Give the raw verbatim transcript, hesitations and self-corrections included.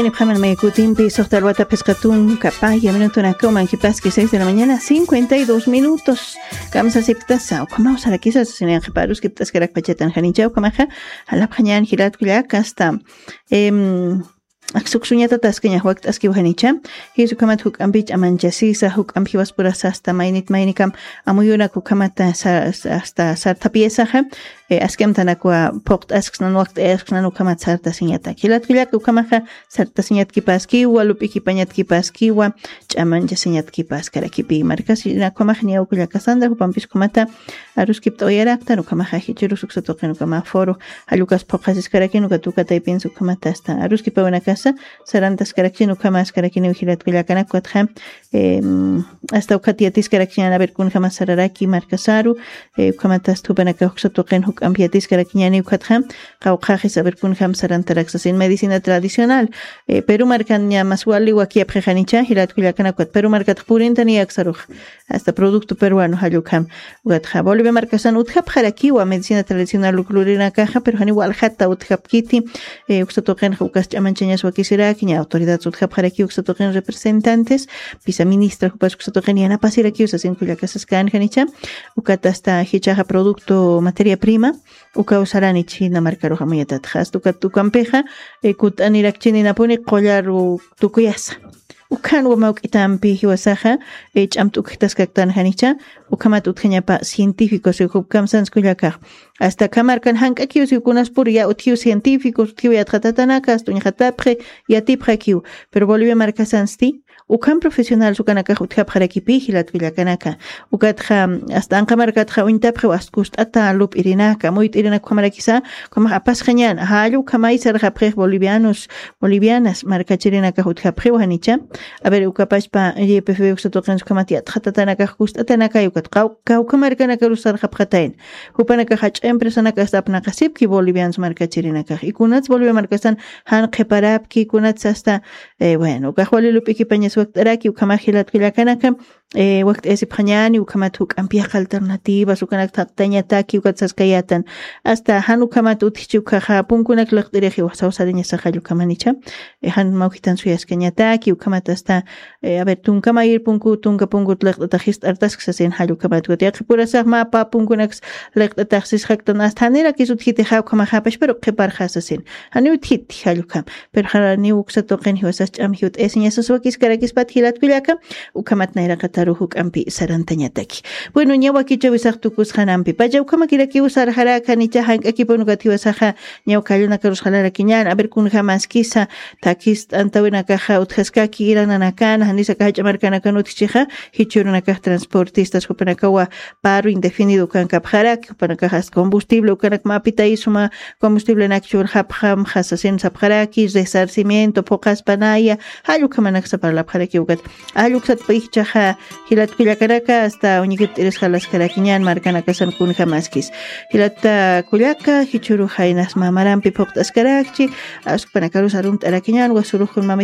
Nibjaman me kutimpi sohtar wata pescatun capaya minuto na coma que pas que seis de la mañana cincuenta y dos minutos. Vamos a septasa o vamos a la quizás se ne reparos que tas que pachetan janichao kamaja a la pañan girat kuyak hasta em Aksukshunyata taskenya waqt aski wahanicha hisu kamat huk ambich amanchasisa huk ampiwas puras hasta mainit mainikam amuyuna kukamata hasta sarta pieza ha askem tanakwa pokt asksnan waqt asksnan ukamat sarta sinyata kilat kilak ukamaha sarta sinyat kipaski wa lupiki panyat kipaski wa chamancha sinyat kipaskara kipi markas na komahnia ukula kasandra kupampis kumata arus kipto yarakta ukamaha hichiru suksatoqen ukama foro halukas pokasis karakin ukatuka taipin sukamata hasta arus kipawana sarantas karakchinu kamas karakini vigilat kullakana kuatja hasta ukatiatis karakchiana ver kun kamas sararaki markasaru kamatas tupanaka oxotoqen huk ampiatis karakchiani ukatja qawqajis a ver kun kam sarantaraxas en medicina tradicional Perú markanya maswali wakia prejanicha hilat kullakana kuat Perú markat purintani aksaruj hasta producto peruano halukam ukatja Bolivia markasan utkap jaraki wa medicina tradicional uklurina caja pero hani walhata utkap kiti oxotoqen hukas chamancheñas quisiera que la autoridad sudja para que uxatoquen representantes viceministra jupas uxatoquen y ana pasira que usasen cuya casa scan janicha ukata hasta hichaja producto materia prima uka usarani china marca roja muy atatjas tuka tu campeja kut anirakchini napuni collar tukuyasa ukan wa maukitampi hiwasaja chamtuktas kaktan janicha ukamat utjanyapa científicos y hubkamsans kuyaka hasta kamarkan hankakiu si kunas puria utiu científicos utiu yatratatanakas tuñjatapre yatipjakiu pero Bolivia markasansti ukan profesional sukanaka utjapjarakipi hilat kuyakanaka ukatja hasta ankamarkatja uintapre waskust ata lup irinaka muito irinak kamarakisa como apas genial halu kamai serjapre bolivianos bolivianas markachirinaka utjapre wanicha a ver ukapashpa ypf uxatoqen sukamatiat jatatanaka justatanaka yukat qaw kamarkanaka rusarjapjatain hupanaka hach empresa naka stapna qasib ki bolivianos markachirinaka ikunats Bolivia markasan han qeparap ki kunats hasta eh bueno qahwali lupiki pañas waqtaraki ukamajilat kullakanaka eh waqt ese pañani ukamat huk ampiaq alternativas ukanak taqtañataki ukatsaskayatan hasta han ukamat uthichukaja punkunak laqtireji wasawsariña sajallu kamanicha han mawkitan suyaskeñataki ukamat hasta a ver tunkamayir punku tunka punku laqtajist artasqsasen hallu kamat utiaqi purasaq mapa punkunak laqtajsis haqtan hasta hanira kisutjite haw kamajapash pero qeparjasasen hani uthit hallu kam pero hani uksatoqen hiwasas ch'amhiut esiñasas wakis karakis pathilat kullaka ukamat nairaqata huk ampi sarantañataki bueno ñawa kicha wisaqtukus hanampi paja ukamakiraki usar haraka nicha hank'akipun ukatiwasaja ñaw kalluna karus halarakiñan a ver kun hamaskisa takis antawina kaja utjaskaki irananakan hanisa kaja ch'amarkanakan utichija hichurunaka transportistas hupanakawa paro indefinido kankapjaraki hupanakajas combustible ukanak mapita isuma combustible nakchur hapjam hasasen sapjaraki resarcimiento poqas panaya hallu kamanak saparlapjaraki ukat halluksat paihchaja hilat kullakaraka hasta uñikit eres jalas karakiñan markanaka san kun jamaskis hilata kullaka hichuru jainas mamarampi poqtas karakchi aspanakaru sarumt arakiñan wasuruhun mami